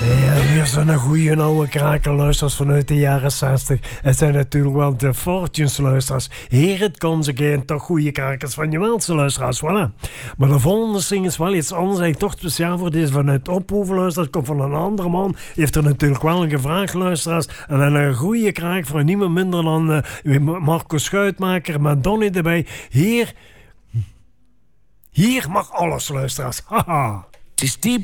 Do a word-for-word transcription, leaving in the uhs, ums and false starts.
Ja, weer zo'n goeie oude krakenluisters vanuit de jaren zestig. Het zijn natuurlijk wel de Fortunes luisteraars. Hier het komt again, toch goede krakers van je Waalse luisteraars, voilà. Maar de volgende zing is wel iets anders, eigenlijk toch speciaal voor deze vanuit Ophoven luisteraars. Komt van een andere man, heeft er natuurlijk wel een gevraagd luisteraars. En dan een goede kraak voor niemand minder dan uh, Marco Schuitmaker, met Donnie erbij. Hier, hier mag alles luisteraars, haha. Het is diep